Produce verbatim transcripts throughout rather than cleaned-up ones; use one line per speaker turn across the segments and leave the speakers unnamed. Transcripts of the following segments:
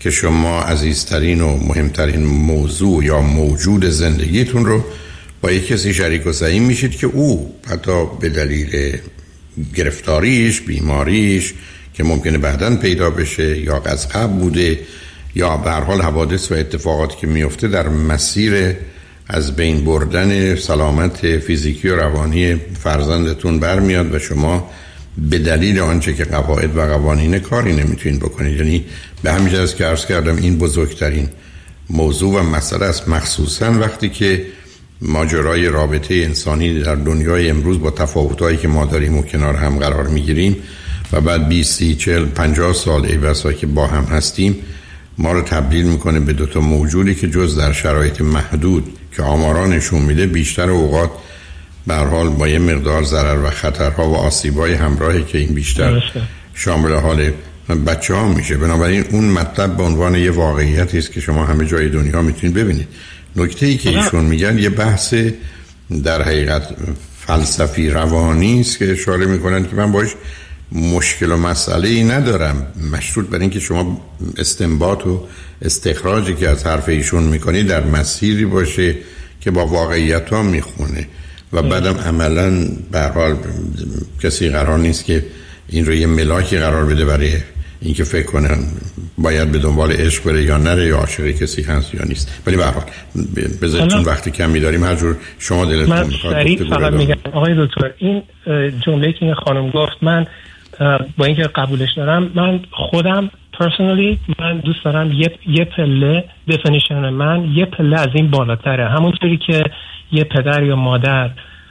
که شما عزیزترین و مهمترین موضوع یا موجود زندگیتون رو با یک کسی شریک و سهیم میشید که او حتی به دلیل گرفتاریش، بیماریش که ممکنه بعداً پیدا بشه یا از قبل بوده یا به هر حال حوادث و اتفاقاتی که میفته در مسیر از بین بردن سلامت فیزیکی و روانی فرزندتون برمیاد و شما به دلیل آنچه که قواعد و قوانین کاری نمیتونین بکنید. یعنی به همین جهت که عرض کردم این بزرگترین موضوع و مسئله است، مخصوصا وقتی که ماجرای رابطه انسانی در دنیای امروز با تفاوتایی که ما داریم و کنار هم قرار میگیریم و بعد بیست، سی، چهل، پنجاه سال ای بسا که با هم هستیم ما رو تبدیل میکنه به دو تا موجودی که جز در شرایط محدود که آمارا نشون میده بیشتر اوقات به هر حال با یه مقدار ضرر و خطرها و آسیبای همراهی که این بیشتر شامل حال بچه ها میشه. بنابراین اون مطلب به عنوان یه واقعیتی است که شما همه جای دنیا میتونید ببینید. نکته ای که ایشون میگن یه بحث در حقیقت فلسفی روانی است که اشاره میکنن که من باش مشکل و مسئله ای ندارم، مشروط بر اینکه شما استنباط و استخراجی که از حرف ایشون میکنید در مسیری باشه که با واقعیت ها میخونه و بعدم عملا به هر حال کسی قرار نیست که این رو یه ملاکی قرار بده برای اینکه فکر کنن باید به دنبال عشق بره یا نره یا عاشق کسی هست یا نیست. ولی به هر حال بذارید وقتی کمی داریم هر جور شما دلتون میخواد.
من سریع فقط میگم آقای دکتر این جمله که این خانم گفت من با اینکه قبولش دارم، من خودم پرسونالی من دوست دارم یه یه پله دفینیشن من یه پله از این بالاتره. همونطوری که یه پدر یا مادر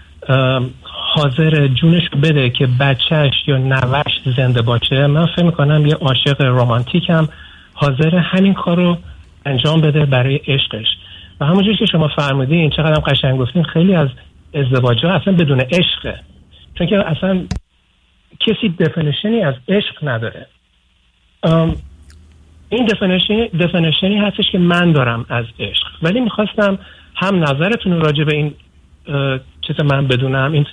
حاضر جونش بده که بچهش یا نوش زنده باشه، من فکر میکنم یه عاشق رمانتیک هم حاضر همین کار رو انجام بده برای عشقش. و همونجوری که شما فرمودین چقدر هم قشنگ گفتین، خیلی از ازدواج‌ها اصلا بدون عشقه، چون که اصلا کسی دفینیشنی از عشق نداره. این دفینیشنی دفینیشنی هستش که من دارم از عشق. ولی میخواستم هم نظرتون راجع به این چیز من بدونم، این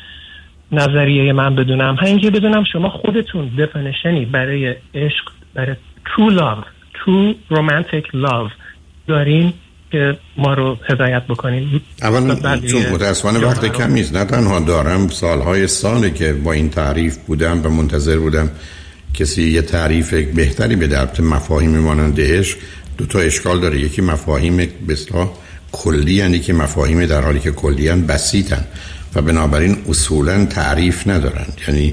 نظریه من بدونم، هم اینکه بدونم شما خودتون دفینیشنی برای عشق، برای true love, true romantic love دارین که ما رو هدایت بکنین.
اولا چون متاسفانه وقت کمی است، نه تنها دارم سالهای ساله که با این تعریف بودم و منتظر بودم کسی یه تعریف بهتری به درباره مفاهیم مانند عشق. دو تا اشکال داره، یکی مفاهیم به اصطلاح کلی، یعنی که مفاهیم در حالی که کلیان بسیطن و بنابراین اصولا تعریف ندارن، یعنی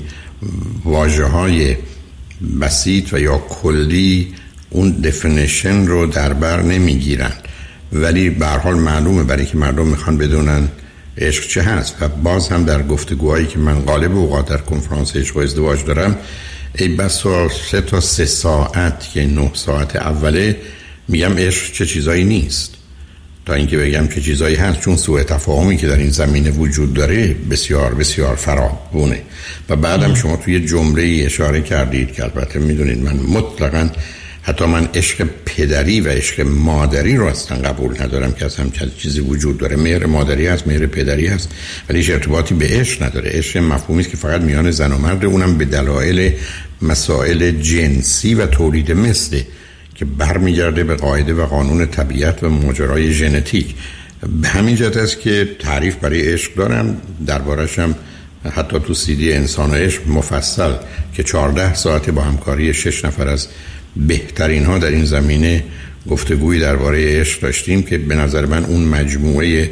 واژه‌های بسیط و یا کلی اون دفینیشن رو در بر نمیگیرن. ولی به هر حال معلومه برای که مردم میخوان بدونن عشق چه هست. و باز هم در گفتگوهایی که من غالب اوقات در کنفرانس عشق و ازدواج دارم، ای بسا سه تا سه ساعت که نه ساعت اوله میگم عشق چه چیزایی نیست تا اینکه بگم چه چیزایی هست، چون سوء تفاهمی که در این زمینه وجود داره بسیار بسیار فراوونه. و بعدم شما توی جمله اشاره کردید که البته میدونید من مطلقاً حتی من عشق پدری و عشق مادری رو اصلا قبول ندارم که اصلا چیزی وجود داره. مهر مادری هست، مهر پدری هست، ولی هیچ ارتباطی به عشق نداره. عشق مفهومی است که فقط میان زن و مرد، اونم به دلایل مسائل جنسی و تولید مثله که برمیگرده به قاعده و قانون طبیعت و ماجرای ژنتیک. به همین جهت است که تعریف برای عشق دارم، دربارش هم حتی تو سی دی انسان و عشق مفصل که چهارده ساعت با همکاری شش نفر از بهترین ها در این زمینه گفتگویی درباره عشق داشتیم که به نظر من اون مجموعه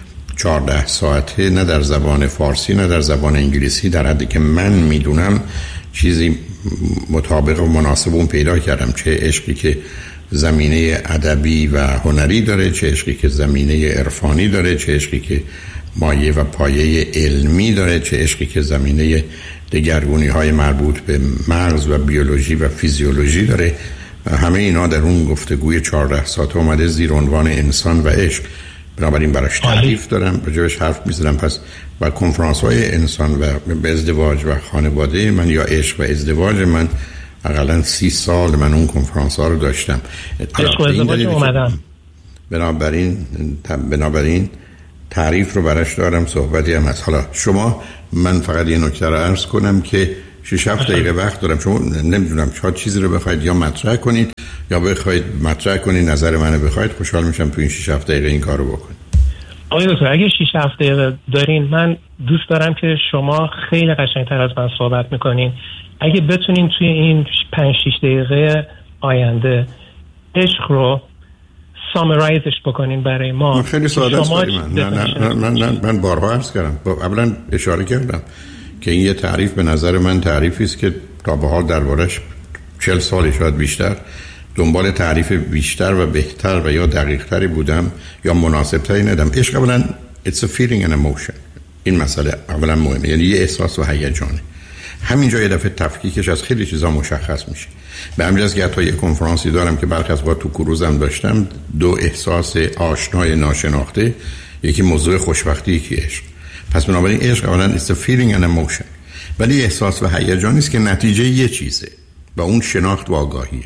چهارده ساعته نه در زبان فارسی نه در زبان انگلیسی در حدی که من میدونم چیزی مطابق و مناسب اون پیدا کردم. چه عشقی که زمینه ادبی و هنری داره، چه عشقی که زمینه عرفانی داره، چه عشقی که مایه و پایه علمی داره، چه عشقی که زمینه دگرگونی های مربوط به مغز و بیولوژی و فیزیولوژی داره. همه اینا در اون گفتگوی چهارده ساعت اومده زیر عنوان انسان و عشق. بنابراین براش تعریف دارم، راجبش حرف میزنم. پس با کنفرانس های انسان و به ازدواج و خانواده من یا عشق و ازدواج من حداقل سی سال من اون کنفرانس ها رو داشتم.
عشق و ازدواج اومدم.
بنابراین بنابراین تعریف رو براش دارم، صحبتی هم هست. حالا شما من فقط یه نکته رو عرض کنم که شش هفت دقیقه وقت دارم. شما نمیدونم چه چیزی رو بخواید یا مطرح کنید یا بخواید مطرح کنید نظر منو بخواید، خوشحال میشم تو این شش هفت دقیقه این کارو بکنید.
آقای دکتر اگه شش هفت دقیقه دارین، من دوست دارم که شما خیلی قشنگتر از من صحبت میکنین. اگه بتونین توی این پنج شش دقیقه آینده عشق رو سامرایزش بکنین برای ما.
خیلی ساده است برای من. نه نه نه من, من, من بارها عرض کردم، اولا اشاره کردم که این یه تعریف به نظر من تعریفی است که تا به حال دربارش چهل سال شاید بیشتر دنبال تعریف بیشتر و بهتر و یا دقیق‌تری بودم یا مناسب‌تری ندم. عشق اولا it's a feeling and emotion. این مسئله اولا مهمه، یعنی یه احساس و هیجانه. همینجا یه دفعه تفکیکش از خیلی چیزا مشخص میشه. به همین جاست که حتی یه کنفرانسی دارم که برخی از وقت تو کروزم داشتم، دو احساس آشنای ناشناخته، یکی موضوع خوشبختی، یکی عشق. پس بنابراین عشق اولا it's a feeling and emotion، ولی احساس و هیجانی است که نتیجه یه چیزه و اون شناخت و آگاهیه.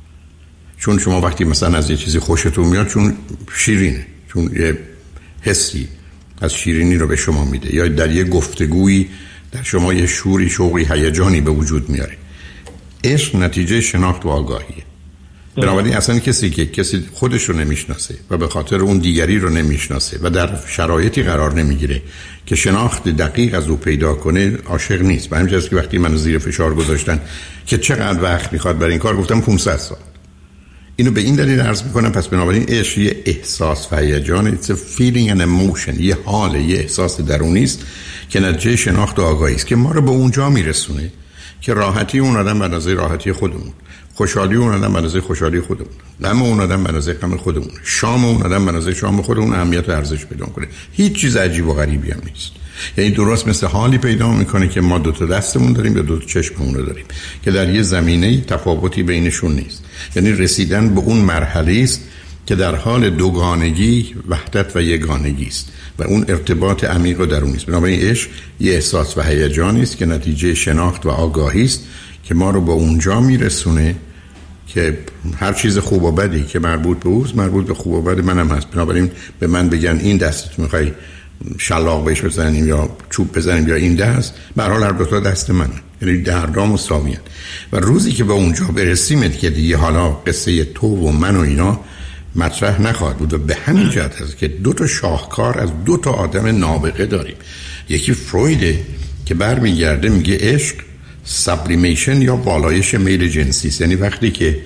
چون شما وقتی مثلا از یه چیزی خوشتون میاد چون شیرینه، چون یه حسی از شیرینی رو به شما میده، یا در یه گفتگویی در شما یه شوری، شوقی، هیجانی به وجود میاره. عشق نتیجه شناخت و آگاهیه. بنابراین اصلا کسی که کسی خودش رو نمیشناسه و به خاطر اون دیگری رو نمیشناسه و در شرایطی قرار نمیگیره که شناخت دقیق از او پیدا کنه، عاشق نیست. به همین جاست که وقتی من زیر فشار گذاشتن که چقدر وقت میخواد برای این کار، گفتم پانصد سال. اینو به این دلیل عرض میکنم. پس بنابراین عشق یه احساس و هیجان، it's a feeling and emotion، یه حال، یه احساس درونی است که نتیجه شناخت و آگاهی است که ما رو به اونجا میرسونه که راحتی اون آدم به اندازه راحتی خودمون، خوشحالی اون آدم به اندازه خوشحالی خودمون، غم اون آدم به اندازه غم خودمون، شام اون آدم به اندازه شام خودمون اهمیت و ارزش پیدا کنه. هیچ چیز عجیب و غریبی هم نیست. یعنی درست مثل حالی پیدا میکنه که ما دو تا دستمون داریم یا دو تا چشممون رو داریم که در یه زمینه تفاوتی بینشون نیست. یعنی رسیدن به اون مرحله است که در حال دوگانگی، وحدت و یگانگی است و اون ارتباط عمیق و درونی است. بنابراین عشق یه احساس و هیجانی است که نتیجه شناخت و آگاهی است که ما رو به اونجا میرسونه که هر چیز خوب و بدی که مربوط به اوست مربوط به خوب و بد منم هست. بنابراین به من بگن این دستت میخوای شلاق بهش بزنیم یا چوب بزنیم یا این دست، به هر حال هر دو تا دست منه، یعنی دردا مساویان. و روزی که به اونجا برسیم که دیگه حالا قصه تو و من و اینا مطرح نخواهد بود. و به همین جهت است که دو تا شاهکار از دو تا آدم نابغه داریم. یکی فرویده که برمیگرده میگه عشق سابلیمیشن یا بالایش میل جنسی است، یعنی وقتی که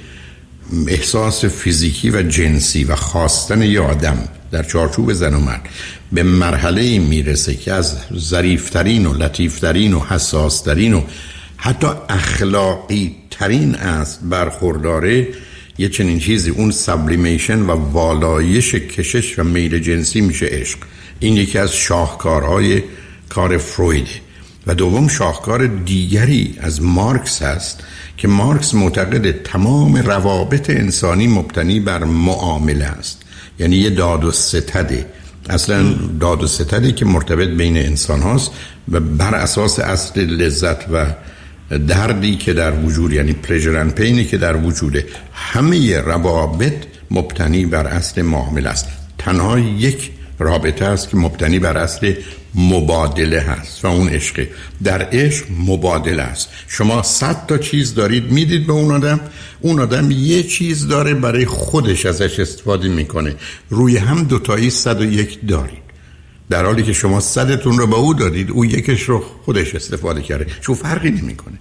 احساس فیزیکی و جنسی و خواستن یه آدم در چارچوب زن و مرد به مرحله میرسه که از ظریفترین و لطیفترین و حساسترین و حتی اخلاقی ترین است برخورداره، یه چنین چیزی، اون سابلیمیشن و والایش کشش و میل جنسی میشه عشق. این یکی از شاهکارهای کار فرویده. و دوم شاهکار دیگری از مارکس هست که مارکس معتقد تمام روابط انسانی مبتنی بر معامله است، یعنی یه داد و ستده، اصلا داد و ستده که مرتبط بین انسان هاست و بر اساس اصل لذت و دردی که در وجود، یعنی پلیژر اند پینی که در وجوده. همه روابط مبتنی بر اصل معامله است. تنها یک رابطه است که مبتنی بر اصل مبادله هست و اون عشقه. در عشق مبادله است. شما صد تا چیز دارید میدید به اون آدم، اون آدم یه چیز داره برای خودش ازش استفاده میکنه. روی هم دوتایی صد و یک دارید، در حالی که شما صدتون رو به او دادید، او یکش رو خودش استفاده کرده. چون فرقی نمیکنه.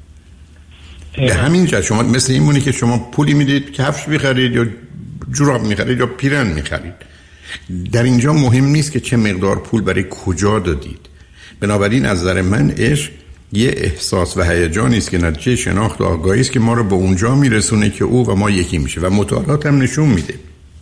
به همین جهت شما مثل این مونی که شما پولی میدید کفش میخرید یا جوراب میخرید یا پیرن میخرید. در اینجا مهم نیست که چه مقدار پول برای کجا دادید. بنابراین از نظر من عشق یه احساس و هیجانی است که نتیجه شناخت و آگاهی است که ما رو به اونجا میرسونه که او و ما یکی میشه. و مطالعات هم نشون میده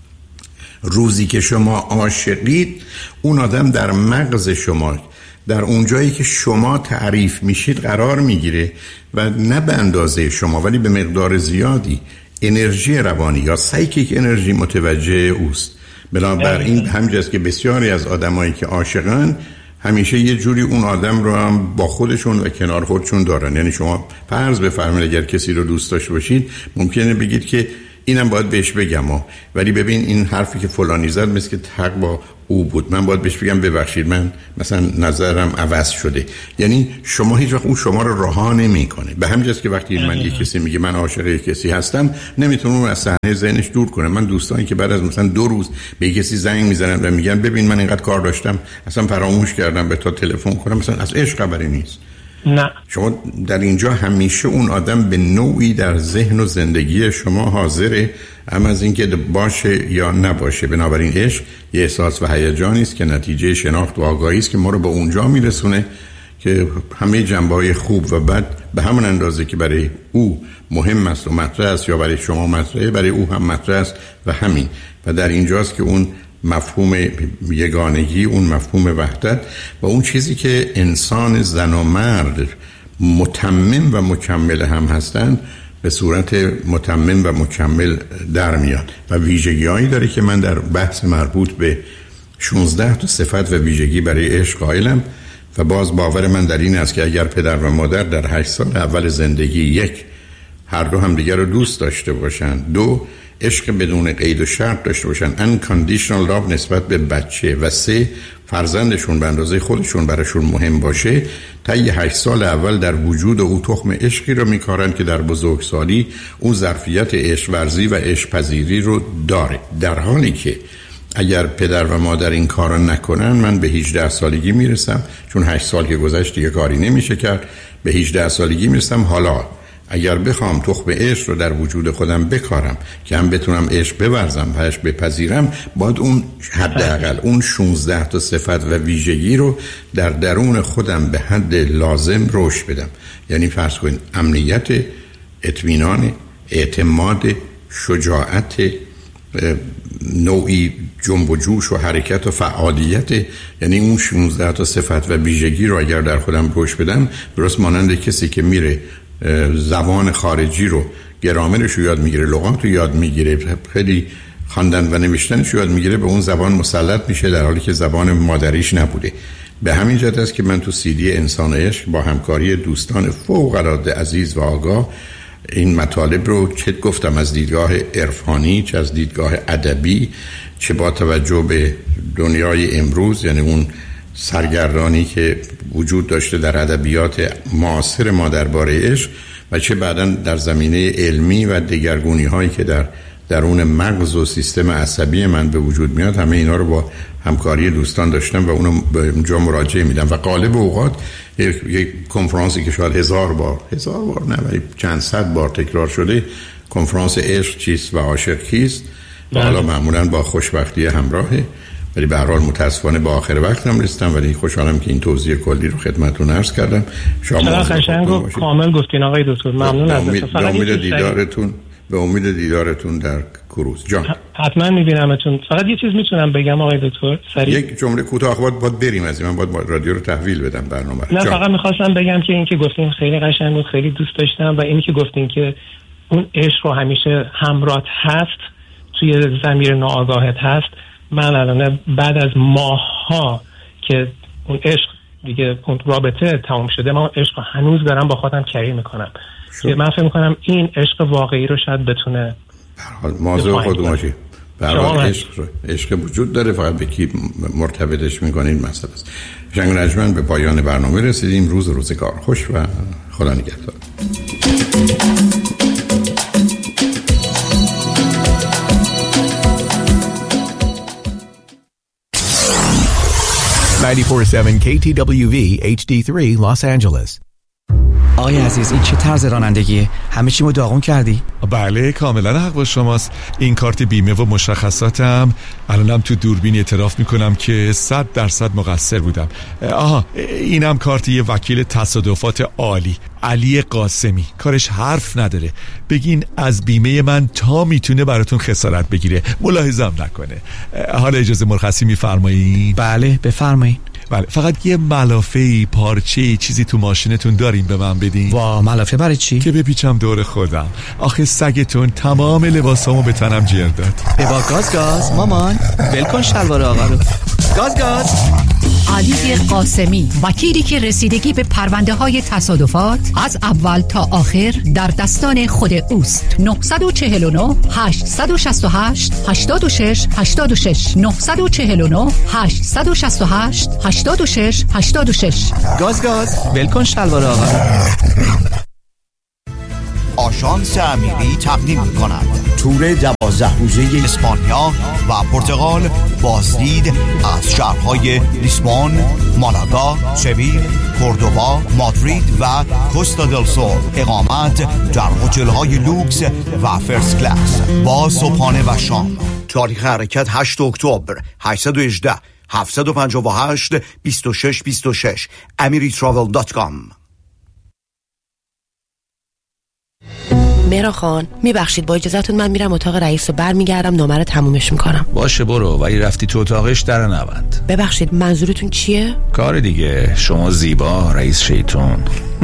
روزی که شما عاشقید، اون آدم در مغز شما، در اونجایی که شما تعریف میشید قرار میگیره و نه به اندازه شما ولی به مقدار زیادی انرژی روانی یا سایکیک انرژی متوجه اوست. بنابراین همینجاست که بسیاری از آدمایی که عاشقن همیشه یه جوری اون آدم رو هم با خودشون و کنار خودشون دارن. یعنی شما فرض بفرمایید اگر کسی رو دوست داشته باشید، ممکنه بگید که اینم باید بهش بگم ها. ولی ببین این حرفی که فلانی زد مثل که حق با او بود، من باید بهش بگم ببخشید من مثلا نظرم عوض شده. یعنی شما هیچ وقت اون شما رو رها نمیکنه. به همین جاست که وقتی من یک کسی میگه من عاشق یک کسی هستم، نمیتونه اون از صحنه ذهنش دور کنه. من دوستانی که بعد از مثلا دو روز به کسی زنگ میزنن و میگن ببین من اینقدر کار داشتم اصلا فراموش کردم به تا تلفن کنم، مثلا از عشق خبری نیست.
نه،
شما در اینجا همیشه اون آدم به نوعی در ذهن و زندگی شما حاضره، اما از اینکه باشه یا نباشه. بنابراین عشق یه احساس و هیجانی است که نتیجه شناخت و آگاهی است که ما رو به اونجا میرسونه که همه جنبه‌های خوب و بد به همون اندازه که برای او مهم است و مطرح است یا برای شما مطرحه، برای او هم مطرح است و همین. و در اینجاست که اون مفهوم یگانگی، اون مفهوم وحدت و اون چیزی که انسان زن و مرد متمم و مکمل هم هستند به صورت متمم و مکمل در میاد و ویژگی‌هایی داره که من در بحث مربوط به شانزده تا صفت و ویژگی برای عشق قائلم. و باز باور من در این است که اگر پدر و مادر در هشت سال اول زندگی یک هر دو هم دیگر رو دوست داشته باشن، دو عشق بدون قید و شرط داشته باشن unconditional love نسبت به بچه، و سه فرزندشون به اندازه خودشون براشون مهم باشه، تا یه هشت سال اول در وجود او تخم عشقی رو میکارن که در بزرگسالی اون ظرفیت عشق ورزی و عشق پذیری رو داره. در حالی که اگر پدر و مادر این کارا نکنن، من به هجده سالگی میرسم، چون هشت سال که گذشت دیگه کاری نمیشه کرد، به هجده سالگی میرسم. حالا اگر بخوام تخم عشق رو در وجود خودم بکارم که هم بتونم عشق بورزم و عشق بپذیرم، باید اون حداقل اون شانزده تا صفت و ویژگی رو در درون خودم به حد لازم رشد بدم. یعنی فرض کنید امنیت، اطمینان، اعتماد، شجاعت، نوعی جنب و جوش و حرکت و فعالیت، یعنی اون شانزده تا صفت و ویژگی رو اگر در خودم رشد بدم، درست مانند کسی که میره زبان خارجی رو، گرامرش رو یاد میگیره، لغات رو یاد میگیره، خیلی خواندن و نوشتنش رو یاد میگیره، به اون زبان مسلط میشه در حالی که زبان مادریش نبوده. به همین جهت است که من تو سیدی انسان عشق با همکاری دوستان فوق العاده عزیز و آگاه این مطالب رو چه گفتم از دیدگاه عرفانی، چه از دیدگاه ادبی، چه با توجه به دنیای امروز، یعنی اون سرگردانی که وجود داشته در ادبیات معاصر ما درباره عشق، و چه بعداً در زمینه علمی و دگرگونی هایی که در درون مغز و سیستم عصبی من به وجود میاد، همه اینا رو با همکاری دوستان داشتم و اونو به اونجا مراجعه میدم. و غالب اوقات یک, یک کنفرانسی که شاید هزار بار هزار بار نه ولی چند صد بار تکرار شده، کنفرانس عشق چیست و عاشق کیست، و حالا معمولاً با خوشبختی همراهه، ولی به هر حال متاسفانه با آخر وقتم رسیدم، ولی خوشحالم که این توضیح کلی رو خدمتتون عرض کردم.
شما قشنگ و کامل گفتین آقای دکتر، ممنون ازتون.
به امید دیدارتون به امید دیدارتون در کروز. جان
حتما میبینمتون. فقط یه چیز میتونم بگم آقای دکتر سریع؟
یک جمله کوتاه باید باید بریم از این، من باید رادیو رو تحویل بدم برنامه.
نه جان. فقط میخواستم بگم که این که گفتین خیلی قشنگ و خیلی دوست داشتم، و اینی که گفتین که اون عشق رو همیشه همراهت هست، توی ضمیر ناآگاهت هست. من الان بعد از ماه‌ها که اون عشق دیگه اون رابطه تمام شده، من عشق رو هنوز دارم با خودم کری میکنم که من فکر میکنم این عشق واقعی رو شاید بتونه
به هر حال موضوع خود ماشی به هر حال عشق عشق وجود داره، فقط به کی مرتبطش میکنین مسئله است. شنگ رجمن به پایان برنامه رسیدیم. روز و روزگار خوش و خدا نگهدار.
نود و چهار ممیز هفت کی تی دبلیو وی اچ دی سه Los Angeles.
آقای عزیز این چه طرز رانندگیه؟ همه چی مو داغون کردی؟
بله کاملا حق با شماست. این کارت بیمه و مشخصاتم الانم تو دوربین اعتراف میکنم که صد درصد مقصر بودم. آها اینم کارت یه وکیل تصادفات عالی، علی قاسمی. کارش حرف نداره، بگین از بیمه من تا میتونه براتون خسارت بگیره، ملاحظه‌ام نکنه. حالا اجازه مرخصی میفرمایید؟
بله بفرمایید.
بله فقط یه ملافه پارچه چیزی تو ماشینتون دارین به من بدین؟
وا ملافه برای چی؟
که بپیچم دور خودم. آخه سگتون تمام لباسامو به تنم جر داد.
ببا گاز گاز مامان ول کن شلوار آقا رو. گاز گاز
علی قاسمی، وکیلی که رسیدگی به پرونده های تصادفات از اول تا آخر در دستان خود اوست. نه چهار نه هشت شش هشت هشت شش هشت شش نه چهار نه هشت شش هشت هشت شش هشت شش.
گاز گاز ولکن شلوار آقا.
آژانس امیری تقدیم می‌کند تور دوازده روزه اسپانیا و پرتغال، بازدید از شهرهای لیسبون، مالاگا، سویل، کوردوبا، مادرید و کوستا دل سول. اقامت در هتل‌های لوکس و فرست کلاس با صبحانه و شام. تاریخ حرکت هشت اکتبر. هشت یک هشت هفت پنج هشت دو شش دو شش امری تراول دات کام.
مهران خان میبخشید با اجازهتون من میرم اتاق رئیس و برمیگردم نامه رو تمومش میکنم.
باشه برو، ولی رفتی تو اتاقش در نبند.
ببخشید منظورتون چیه؟
کار دیگه. شما زیبا رئیس شیطون.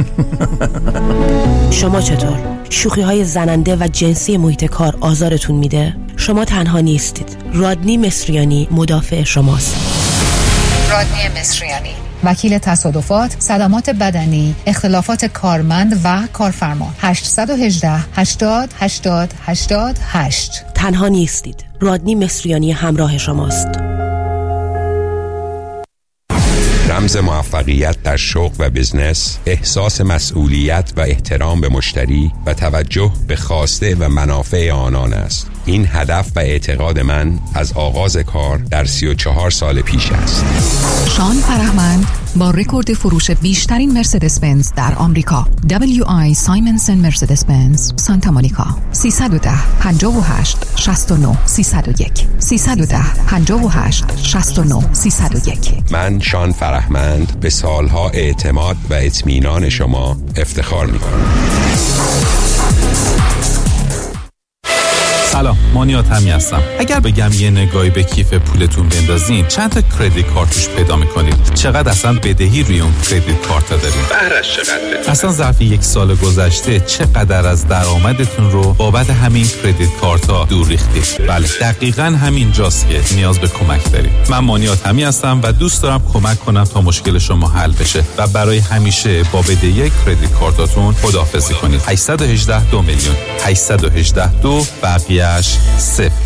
شما چطور؟ شوخی های زننده و جنسی محیط کار آزارتون میده؟ شما تنها نیستید. رادنی مصریانی مدافع شماست.
رادنی مصریانی، وکیل تصادفات، صدمات بدنی، اختلافات کارمند و کارفرما. هشت یک هشت هشتاد هشتاد هشتاد هشت.
تنها نیستید. رادنی مصریانی همراه شماست.
رمز موفقیت در شغل و بزنس، احساس مسئولیت و احترام به مشتری و توجه به خواسته و منافع آنان است. این هدف و اعتقاد من از آغاز کار در سی و چهار سال پیش است.
شان فرهمند با رکورد فروش بیشترین مرسدس بنز در آمریکا. دبلیو آی سایمنسن مرسدس بنز سانتا مونیکا. سیصد و ده پنجاه و هشت شصت و نه سیصد و یک سیصد و ده پنجاه و هشت شصت و نه سیصد و یک.
من شان فرهمند به سالها اعتماد و اطمینان شما افتخار می‌کنم.
سلام، مانیات همی هستم. اگر بگم یه نگاهی به کیف پولتون بندازین چند تا کردیت کارتوش پیدا میکنید؟ چقدر اصلا بدهی روی اون کردیت کارت دارید؟
بهرش چقدر بدهی؟
اصلا ظرف یک سال گذشته چقدر از درآمدتون رو بابت همین کردیت کارت ها دور ریختید؟ بله، دقیقاً همین جاست که نیاز به کمک دارید. من مانیات همی هستم و دوست دارم کمک کنم تا مشکل شما حل بشه و برای همیشه با بدهی کردیت کارتاتون خداحافظی کنید. هشت یک هشت دو میلیون هشت یک هشت دو بقیه‌اش صفر.